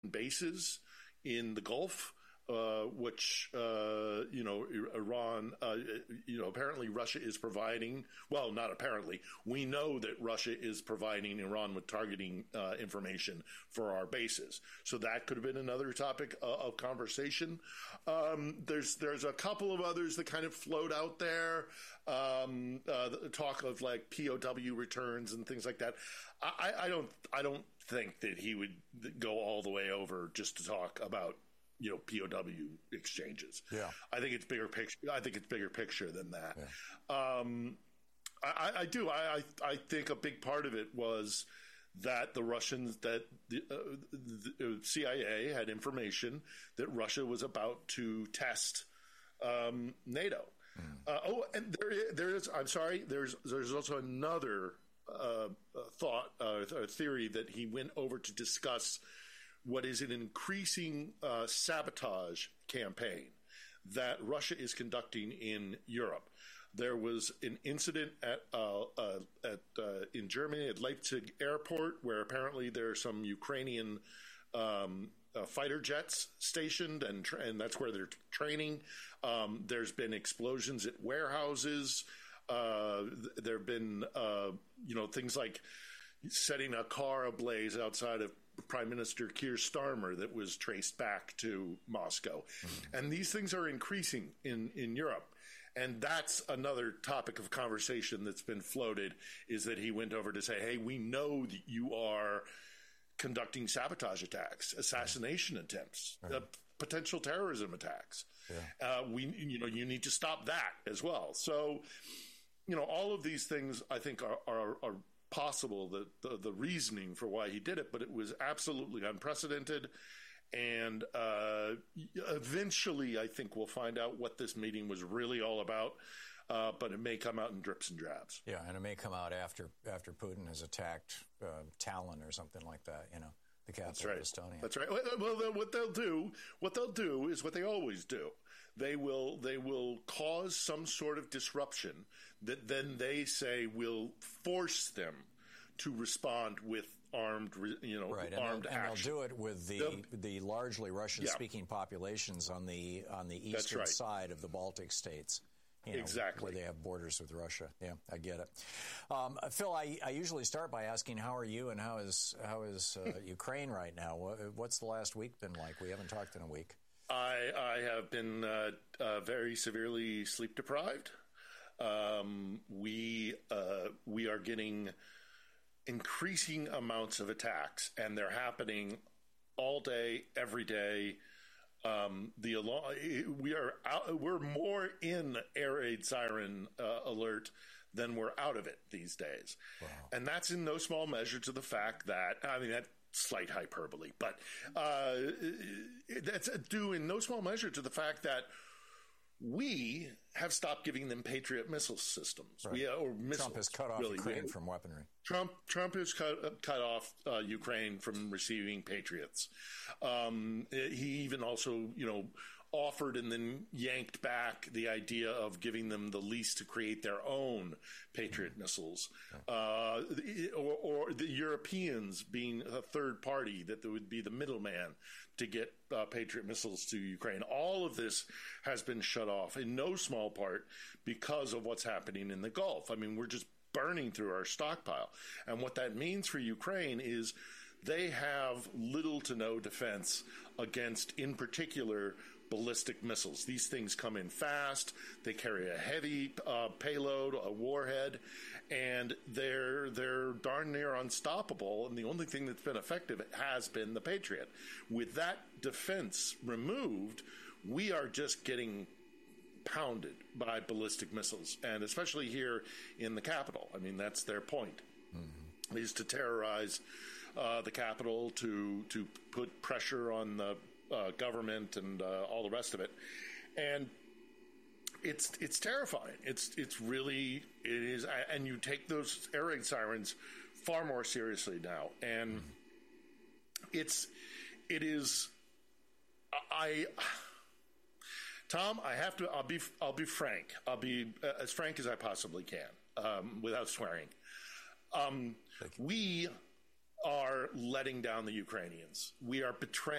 bases in the Gulf, which Iran, apparently Russia is providing. Well, not apparently. We know that Russia is providing Iran with targeting information for our bases. So that could have been another topic of conversation. There's a couple of others that kind of float out there. The talk of like POW returns and things like that. I don't think that he would go all the way over just to talk about POW exchanges. Yeah, I think it's bigger picture. I think it's bigger picture than that. Yeah. I do. I think a big part of it was that the Russians, that the CIA had information that Russia was about to test NATO. And there is. I'm sorry. There's also another thought or theory that he went over to discuss what is an increasing sabotage campaign that Russia is conducting in Europe. There was an incident in Germany at Leipzig airport where apparently there are some Ukrainian fighter jets stationed, and that's where they're training. There's been explosions at warehouses. There have been things like setting a car ablaze outside of Prime Minister Keir Starmer that was traced back to Moscow. Mm-hmm. And these things are increasing in Europe. And that's another topic of conversation that's been floated, is that he went over to say, hey, we know that you are conducting sabotage attacks, assassination attempts, potential terrorism attacks. Yeah. You need to stop that as well. So, all of these things I think are possible, the reasoning for why he did it, but it was absolutely unprecedented. And eventually, I think we'll find out what this meeting was really all about. But it may come out in drips and drabs. Yeah, and it may come out after Putin has attacked Tallinn or something like that. The capital of Estonia. That's right. Well, what they'll do is what they always do. They will cause some sort of disruption that then they say will force them to respond with armed action. And they'll do it with the largely Russian-speaking populations on the eastern side of the Baltic states. Exactly. Where they have borders with Russia. Yeah, I get it. Phil, I usually start by asking, how are you and how is Ukraine right now? What's the last week been like? We haven't talked in a week. I have been very severely sleep deprived. We are getting increasing amounts of attacks, and they're happening all day, every day. We're more in air raid siren alert than we're out of it these days. Wow. And that's in no small measure to the fact that, that's slight hyperbole, but that's due in no small measure to the fact that we have stopped giving them Patriot missile systems. Right. Trump has cut off Ukraine from weaponry. Trump has cut off Ukraine from receiving Patriots. He even also, offered and then yanked back the idea of giving them the lease to create their own Patriot missiles, or the Europeans being a third party that would be the middleman to get Patriot missiles to Ukraine. All of this has been shut off in no small part because of what's happening in the Gulf. We're just burning through our stockpile. And what that means for Ukraine is they have little to no defense against, in particular, ballistic missiles. These things come in fast. They carry a heavy payload, a warhead, and they're darn near unstoppable. And the only thing that's been effective has been the Patriot. With that defense removed, we are just getting pounded by ballistic missiles, and especially here in the capital. That's their point, is to terrorize the capital, to put pressure on the government and all the rest of it. And it's terrifying. It is. And you take those air raid sirens far more seriously now. And Tom, I'll be frank. I'll be as frank as I possibly can, without swearing. We are letting down the Ukrainians. We are betraying